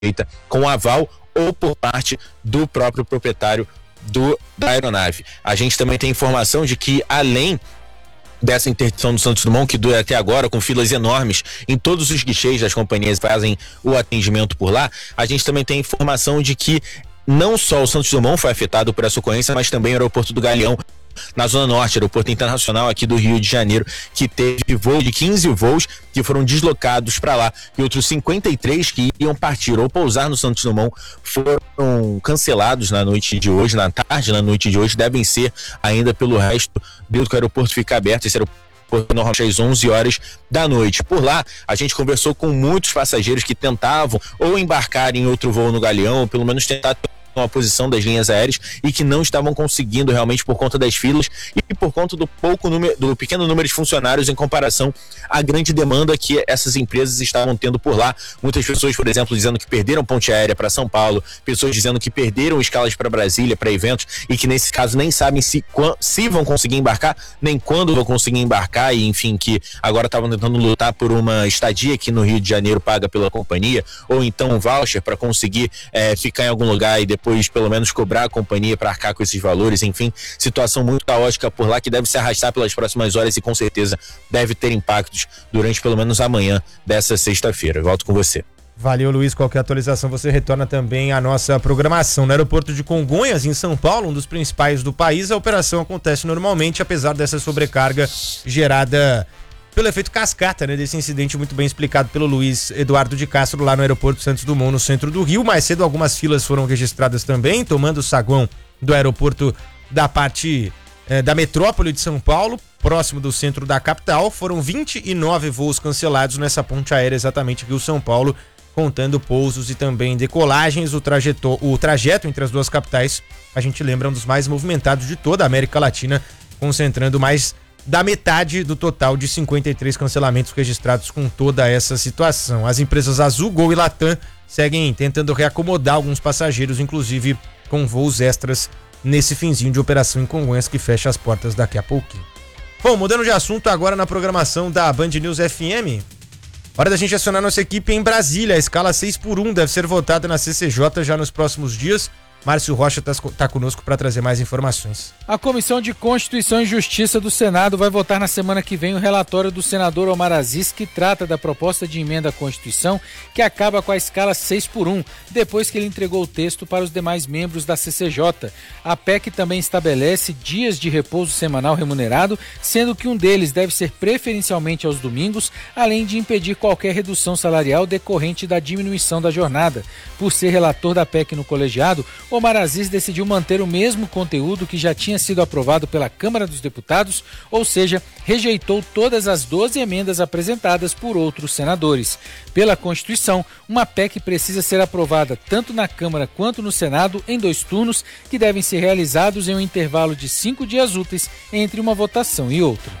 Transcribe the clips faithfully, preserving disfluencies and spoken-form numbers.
feita com aval ou por parte do próprio proprietário do, da aeronave. A gente também tem informação de que, além dessa interdição do Santos Dumont, que dura até agora, com filas enormes em todos os guichês das companhias que fazem o atendimento por lá, a gente também tem informação de que não só o Santos Dumont foi afetado por essa ocorrência, mas também o aeroporto do Galeão, na Zona Norte, aeroporto internacional aqui do Rio de Janeiro, que teve voo de quinze voos que foram deslocados para lá, e outros cinquenta e três que iam partir ou pousar no Santos Dumont foram cancelados na noite de hoje, na tarde, na noite de hoje, devem ser ainda pelo resto, desde que o aeroporto fica aberto. Esse aeroporto normalmente às onze horas da noite. Por lá, a gente conversou com muitos passageiros que tentavam ou embarcar em outro voo no Galeão, ou pelo menos tentar a posição das linhas aéreas, e que não estavam conseguindo realmente por conta das filas e por conta do pouco número, do pequeno número de funcionários em comparação à grande demanda que essas empresas estavam tendo por lá. Muitas pessoas, por exemplo, dizendo que perderam ponte aérea para São Paulo, pessoas dizendo que perderam escalas para Brasília, para eventos, e que nesse caso nem sabem se, se vão conseguir embarcar, nem quando vão conseguir embarcar, e enfim, que agora estavam tentando lutar por uma estadia aqui no Rio de Janeiro paga pela companhia, ou então um voucher para conseguir é, ficar em algum lugar e depois depois pelo menos cobrar a companhia para arcar com esses valores. Enfim, situação muito caótica por lá, que deve se arrastar pelas próximas horas e com certeza deve ter impactos durante pelo menos a manhã dessa sexta-feira. Eu volto com você. Valeu, Luiz. Qualquer atualização você retorna também à nossa programação. No aeroporto de Congonhas, em São Paulo, um dos principais do país, a operação acontece normalmente, apesar dessa sobrecarga gerada pelo efeito cascata, né, desse incidente muito bem explicado pelo Luiz Eduardo de Castro lá no aeroporto Santos Dumont, no centro do Rio. Mais cedo algumas filas foram registradas também, tomando o saguão do aeroporto da parte eh, da metrópole de São Paulo, próximo do centro da capital. Foram vinte e nove voos cancelados nessa ponte aérea exatamente Rio-São Paulo, contando pousos e também decolagens. O trajeto, o trajeto entre as duas capitais, a gente lembra, um dos mais movimentados de toda a América Latina, concentrando mais da metade do total de cinquenta e três cancelamentos registrados com toda essa situação. As empresas Azul, Gol e Latam seguem tentando reacomodar alguns passageiros, inclusive com voos extras nesse finzinho de operação em Congonhas, que fecha as portas daqui a pouquinho. Bom, mudando de assunto agora na programação da Band News F M, hora da gente acionar nossa equipe em Brasília. A escala seis por um deve ser votada na C C J já nos próximos dias. Márcio Rocha está tá conosco para trazer mais informações. A Comissão de Constituição e Justiça do Senado vai votar na semana que vem o relatório do senador Omar Aziz, que trata da proposta de emenda à Constituição que acaba com a escala seis por um, depois que ele entregou o texto para os demais membros da C C J. A P E C também estabelece dias de repouso semanal remunerado, sendo que um deles deve ser preferencialmente aos domingos, além de impedir qualquer redução salarial decorrente da diminuição da jornada. Por ser relator da P E C no colegiado, Omar Aziz decidiu manter o mesmo conteúdo que já tinha sido aprovado pela Câmara dos Deputados, ou seja, rejeitou todas as doze emendas apresentadas por outros senadores. Pela Constituição, uma P E C precisa ser aprovada tanto na Câmara quanto no Senado em dois turnos, que devem ser realizados em um intervalo de cinco dias úteis entre uma votação e outra.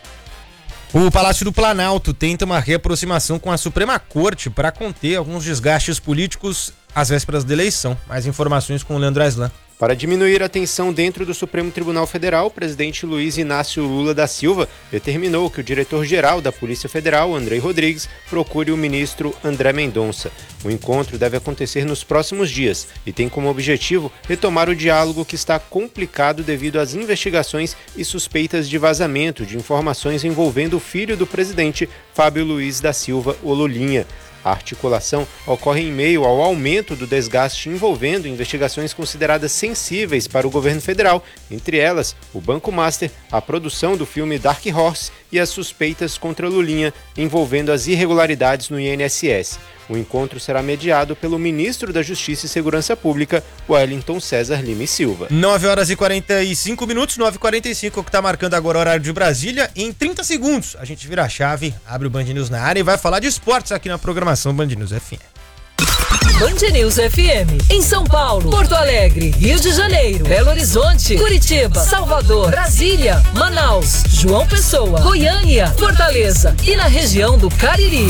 O Palácio do Planalto tenta uma reaproximação com a Suprema Corte para conter alguns desgastes políticos às vésperas da eleição. Mais informações com o Leandro Aslan. Para diminuir a tensão dentro do Supremo Tribunal Federal, o presidente Luiz Inácio Lula da Silva determinou que o diretor-geral da Polícia Federal, Andrei Rodrigues, procure o ministro André Mendonça. O encontro deve acontecer nos próximos dias e tem como objetivo retomar o diálogo que está complicado devido às investigações e suspeitas de vazamento de informações envolvendo o filho do presidente, Fábio Luiz da Silva, o Lulinha. A articulação ocorre em meio ao aumento do desgaste envolvendo investigações consideradas sensíveis para o governo federal, entre elas o Banco Master, a produção do filme Dark Horse e as suspeitas contra Lulinha envolvendo as irregularidades no I N S S. O encontro será mediado pelo ministro da Justiça e Segurança Pública, Wellington César Lima e Silva. nove horas e quarenta e cinco minutos, nove e quarenta e cinco, o que está marcando agora o horário de Brasília. Em trinta segundos, a gente vira a chave, abre o Band News na área e vai falar de esportes aqui na programação Band News F M. Band News F M, em São Paulo, Porto Alegre, Rio de Janeiro, Belo Horizonte, Curitiba, Salvador, Brasília, Manaus, João Pessoa, Goiânia, Fortaleza e na região do Cariri.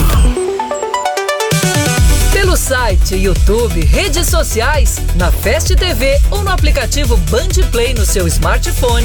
Pelo site, YouTube, redes sociais, na Fast T V ou no aplicativo Band Play no seu smartphone,